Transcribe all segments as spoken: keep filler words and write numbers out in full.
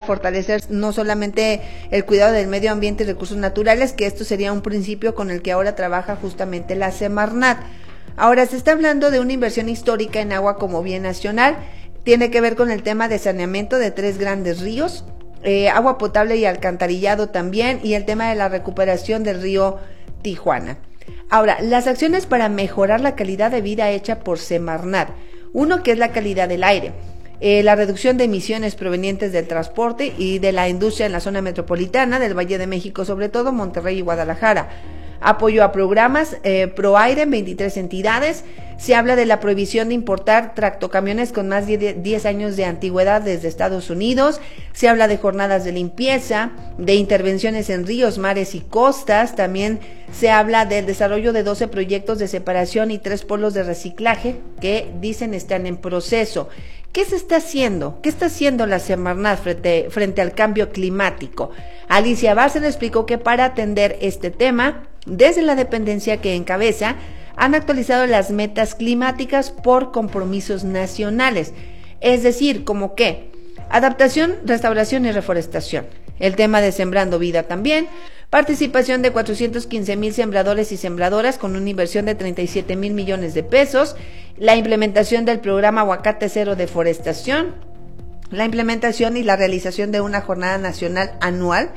fortalecer no solamente el cuidado del medio ambiente y recursos naturales, que esto sería un principio con el que ahora trabaja justamente la Semarnat. Ahora se está hablando de una inversión histórica en agua como bien nacional, tiene que ver con el tema de saneamiento de tres grandes ríos, eh, agua potable y alcantarillado también, y el tema de la recuperación del río Tijuana. Ahora, las acciones para mejorar la calidad de vida hecha por Semarnat, uno que es la calidad del aire, eh, la reducción de emisiones provenientes del transporte y de la industria en la zona metropolitana del Valle de México, sobre todo Monterrey y Guadalajara. Apoyo a programas eh, ProAire en veintitrés entidades. Se habla de la prohibición de importar tractocamiones con más de diez años de antigüedad desde Estados Unidos. Se habla de jornadas de limpieza, de intervenciones en ríos, mares y costas. También se habla del desarrollo de doce proyectos de separación y tres polos de reciclaje que dicen están en proceso. ¿Qué se está haciendo? ¿Qué está haciendo la Semarnat frente, frente al cambio climático? Alicia Bárcena explicó que para atender este tema, desde la dependencia que encabeza, han actualizado las metas climáticas por compromisos nacionales. Es decir, como que adaptación, restauración y reforestación. El tema de Sembrando Vida también. Participación de cuatrocientos quince mil sembradores y sembradoras con una inversión de treinta y siete mil millones de pesos. La implementación del programa Aguacate Cero de Forestación. La implementación y la realización de una jornada nacional anual.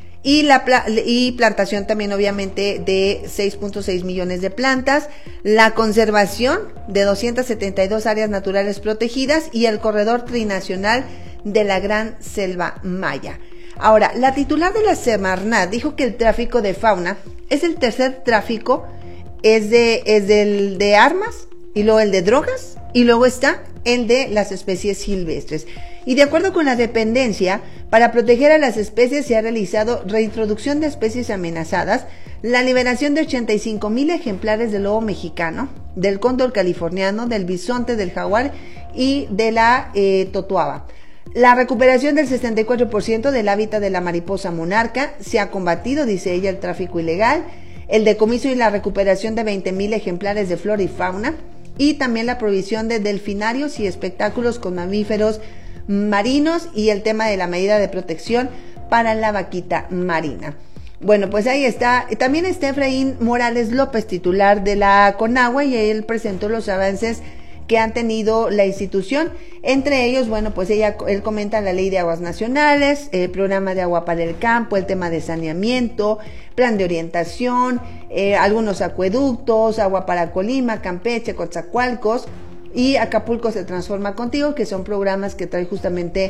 Y la y plantación también obviamente de seis punto seis millones de plantas, la conservación de doscientas setenta y dos áreas naturales protegidas y el corredor trinacional de la Gran Selva Maya. Ahora, la titular de la Semarnat dijo que el tráfico de fauna es el tercer tráfico, es de es del de armas y luego el de drogas y luego está el de las especies silvestres. Y de acuerdo con la dependencia, para proteger a las especies se ha realizado reintroducción de especies amenazadas, la liberación de ochenta y cinco mil ejemplares del lobo mexicano, del cóndor californiano, del bisonte, del jaguar y de la eh, totoaba. La recuperación del sesenta y cuatro por ciento del hábitat de la mariposa monarca, se ha combatido, dice ella, el tráfico ilegal, el decomiso y la recuperación de veinte mil ejemplares de flora y fauna, y también la provisión de delfinarios y espectáculos con mamíferos marinos y el tema de la medida de protección para la vaquita marina. Bueno, pues ahí está. También está Efraín Morales López, titular de la CONAGUA, y él presentó los avances que han tenido la institución. Entre ellos, bueno, pues ella, él comenta la ley de aguas nacionales, el programa de agua para el campo, el tema de saneamiento, plan de orientación, eh, algunos acueductos, agua para Colima, Campeche, Coatzacoalcos, y Acapulco se transforma contigo, que son programas que trae justamente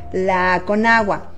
la CONAGUA.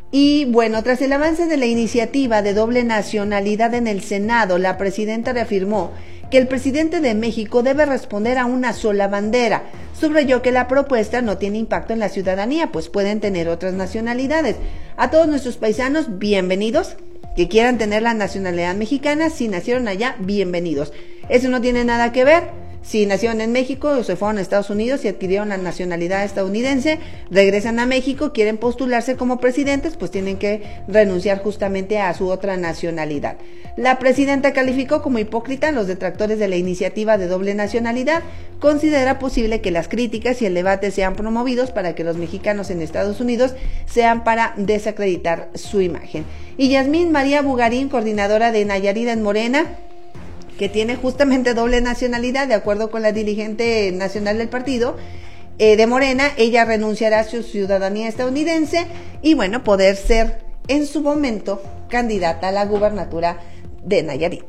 Y bueno, tras el avance de la iniciativa de doble nacionalidad en el Senado, la presidenta reafirmó que el presidente de México debe responder a una sola bandera. Subrayó que la propuesta no tiene impacto en la ciudadanía, pues pueden tener otras nacionalidades. A todos nuestros paisanos, bienvenidos. Que quieran tener la nacionalidad mexicana, si nacieron allá, bienvenidos. Eso no tiene nada que ver. Si nacieron en México o se fueron a Estados Unidos y adquirieron la nacionalidad estadounidense, regresan a México, quieren postularse como presidentes, pues tienen que renunciar justamente a su otra nacionalidad. La presidenta calificó como hipócrita a los detractores de la iniciativa de doble nacionalidad. Considera posible que las críticas y el debate sean promovidos para que los mexicanos en Estados Unidos sean para desacreditar su imagen. Y Yasmín María Bugarín, coordinadora de Nayarit en Morena, que tiene justamente doble nacionalidad, de acuerdo con la dirigente nacional del partido eh, de Morena, ella renunciará a su ciudadanía estadounidense y bueno, poder ser en su momento candidata a la gubernatura de Nayarit.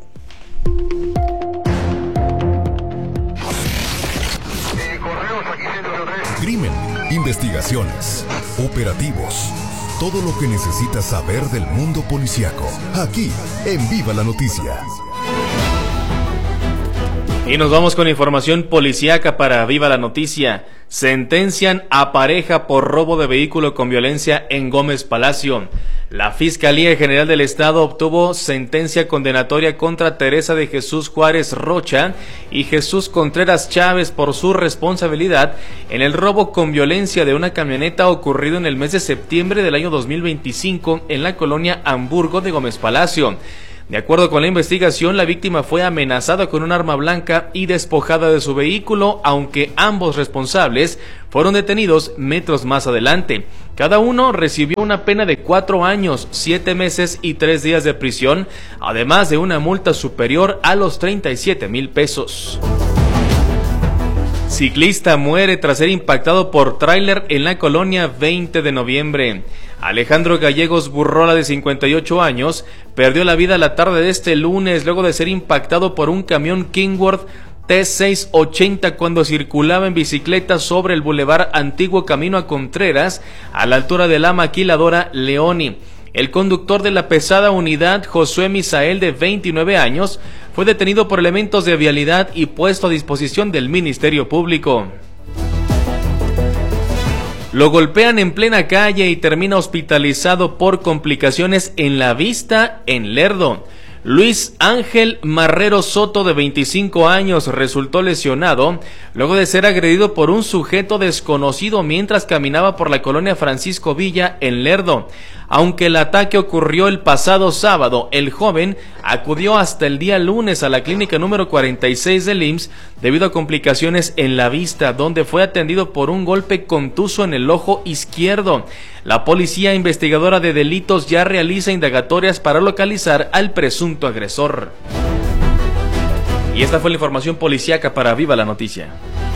Crimen, investigaciones, operativos, todo lo que necesitas saber del mundo policíaco, aquí en Viva la Noticia. Y nos vamos con información policíaca para Viva la Noticia. Sentencian a pareja por robo de vehículo con violencia en Gómez Palacio. La Fiscalía General del Estado obtuvo sentencia condenatoria contra Teresa de Jesús Juárez Rocha y Jesús Contreras Chávez por su responsabilidad en el robo con violencia de una camioneta ocurrido en el mes de septiembre del año dos mil veinticinco en la colonia Hamburgo de Gómez Palacio. De acuerdo con la investigación, la víctima fue amenazada con un arma blanca y despojada de su vehículo, aunque ambos responsables fueron detenidos metros más adelante. Cada uno recibió una pena de cuatro años, siete meses y tres días de prisión, además de una multa superior a los treinta y siete mil pesos. Ciclista muere tras ser impactado por tráiler en la colonia veinte de noviembre. Alejandro Gallegos Burrola, de cincuenta y ocho años, perdió la vida la tarde de este lunes luego de ser impactado por un camión Kingworth T seiscientos ochenta cuando circulaba en bicicleta sobre el bulevar Antiguo Camino a Contreras, a la altura de la maquiladora Leoni. El conductor de la pesada unidad, Josué Misael, de veintinueve años, fue detenido por elementos de vialidad y puesto a disposición del Ministerio Público. Lo golpean en plena calle y termina hospitalizado por complicaciones en la vista en Lerdo. Luis Ángel Marrero Soto, de veinticinco años, resultó lesionado luego de ser agredido por un sujeto desconocido mientras caminaba por la colonia Francisco Villa en Lerdo. Aunque el ataque ocurrió el pasado sábado, el joven acudió hasta el día lunes a la clínica número cuarenta y seis del I M S S debido a complicaciones en la vista, donde fue atendido por un golpe contuso en el ojo izquierdo. La policía investigadora de delitos ya realiza indagatorias para localizar al presunto agresor. Y esta fue la información policíaca para Viva la Noticia.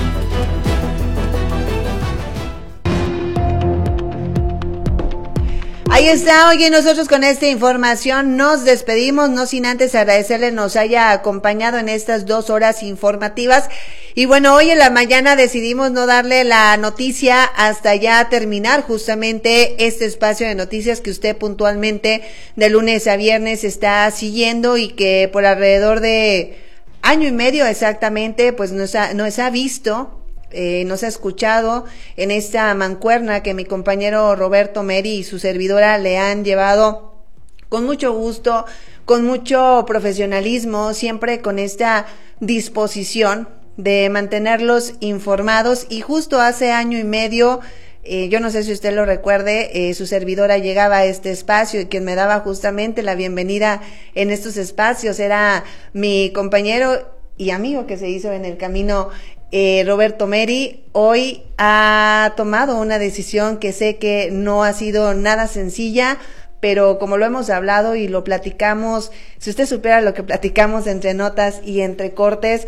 Ahí está, oye, nosotros con esta información nos despedimos, no sin antes agradecerle nos haya acompañado en estas dos horas informativas. Y bueno, hoy en la mañana decidimos no darle la noticia hasta ya terminar justamente este espacio de noticias que usted puntualmente de lunes a viernes está siguiendo y que por alrededor de año y medio exactamente pues nos ha, nos ha visto. Eh, nos ha escuchado en esta mancuerna que mi compañero Roberto Meri y su servidora le han llevado con mucho gusto, con mucho profesionalismo, siempre con esta disposición de mantenerlos informados. Y justo hace año y medio, eh, yo no sé si usted lo recuerde, eh, su servidora llegaba a este espacio y quien me daba justamente la bienvenida en estos espacios era mi compañero y amigo que se hizo en el camino, Eh, Roberto Meri. Hoy ha tomado una decisión que sé que no ha sido nada sencilla, pero como lo hemos hablado y lo platicamos, si usted supiera lo que platicamos entre notas y entre cortes,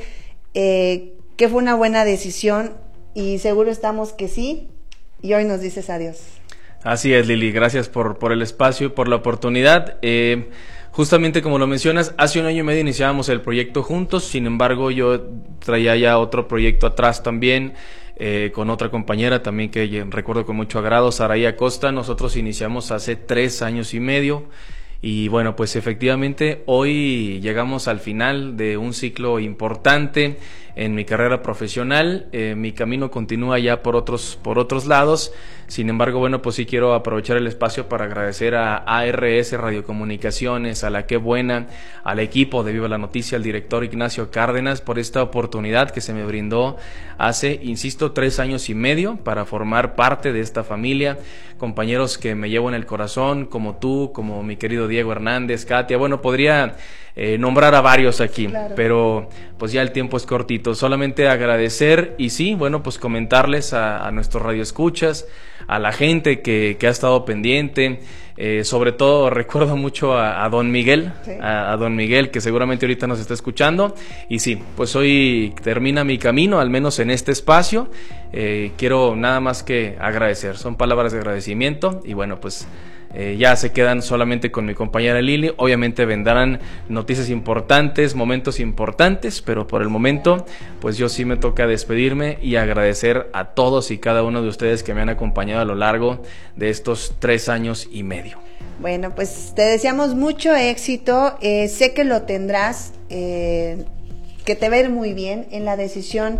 eh, que fue una buena decisión y seguro estamos que sí, y hoy nos dices adiós. Así es, Lili, gracias por, por el espacio y por la oportunidad. Eh, Justamente como lo mencionas, hace un año y medio iniciábamos el proyecto juntos, sin embargo yo traía ya otro proyecto atrás también, eh, con otra compañera también que recuerdo con mucho agrado, Saraí Acosta. Nosotros iniciamos hace tres años y medio y bueno, pues efectivamente hoy llegamos al final de un ciclo importante en mi carrera profesional. Eh, mi camino continúa ya por otros, por otros lados. Sin embargo, bueno, pues sí quiero aprovechar el espacio para agradecer a A R S Radiocomunicaciones, a la Qué Buena, al equipo de Viva la Noticia, al director Ignacio Cárdenas por esta oportunidad que se me brindó hace, insisto, tres años y medio para formar parte de esta familia. Compañeros que me llevo en el corazón, como tú, como mi querido Diego Hernández, Katia. Bueno, podría eh, nombrar a varios aquí, claro, pero pues ya el tiempo es cortito. Solamente agradecer y sí, bueno, pues comentarles a, a nuestros radioescuchas, a la gente que, que ha estado pendiente, eh, sobre todo recuerdo mucho a, a don Miguel, sí. a, a don Miguel, que seguramente ahorita nos está escuchando, y sí, pues hoy termina mi camino, al menos en este espacio. Eh, quiero nada más que agradecer, son palabras de agradecimiento, y bueno, pues Eh, ya se quedan solamente con mi compañera Lili. Obviamente vendrán noticias importantes, momentos importantes, pero por el momento pues yo sí me toca despedirme y agradecer a todos y cada uno de ustedes que me han acompañado a lo largo de estos tres años y medio. Bueno, pues te deseamos mucho éxito, eh, sé que lo tendrás, eh, que te va a ir muy bien en la decisión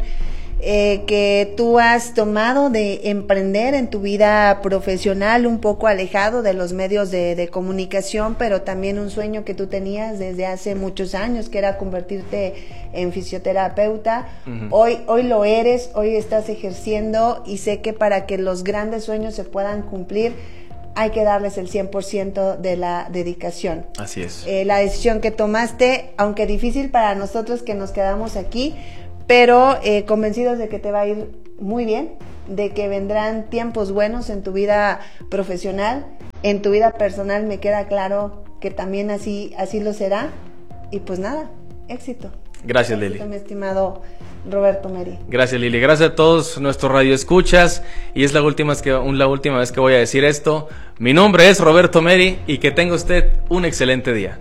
Eh, que tú has tomado de emprender en tu vida profesional, un poco alejado de los medios de, de comunicación, pero también un sueño que tú tenías desde hace muchos años, que era convertirte en fisioterapeuta. Uh-huh. Hoy, hoy lo eres, hoy estás ejerciendo, y sé que para que los grandes sueños se puedan cumplir, hay que darles el cien por ciento de la dedicación. Así es. Eh, la decisión que tomaste, aunque difícil para nosotros que nos quedamos aquí, pero eh, convencidos de que te va a ir muy bien, de que vendrán tiempos buenos en tu vida profesional, en tu vida personal me queda claro que también así, así lo será, y pues nada, éxito. Gracias, éxito, Lili. mi estimado Roberto Meri. Gracias, Lili. Gracias a todos nuestros radioescuchas. Y es la última, vez que, la última vez que voy a decir esto. Mi nombre es Roberto Meri y que tenga usted un excelente día.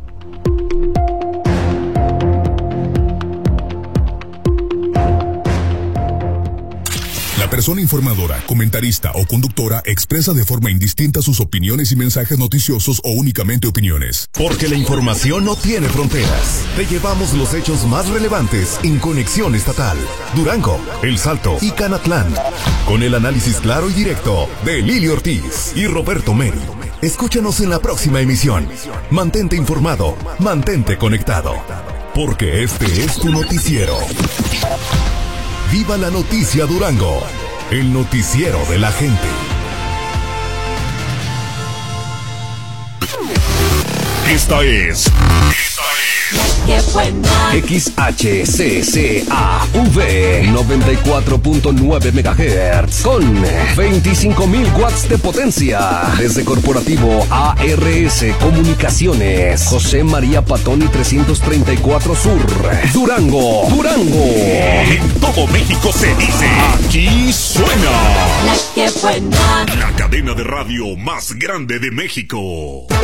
La persona informadora, comentarista o conductora expresa de forma indistinta sus opiniones y mensajes noticiosos o únicamente opiniones. Porque la información no tiene fronteras. Te llevamos los hechos más relevantes en Conexión Estatal, Durango, El Salto y Canatlán. Con el análisis claro y directo de Lili Ortiz y Roberto Meri. Escúchanos en la próxima emisión. Mantente informado, mantente conectado. Porque este es tu noticiero. Viva la noticia Durango, el noticiero de la gente. Esta es... X H C C A V noventa y cuatro punto nueve megahertz con veinticinco mil watts de potencia. Desde Corporativo A R S Comunicaciones, José María Patoni trescientos treinta y cuatro Sur, Durango, Durango. En todo México se dice, aquí suena La que buena. la cadena de radio más grande de México.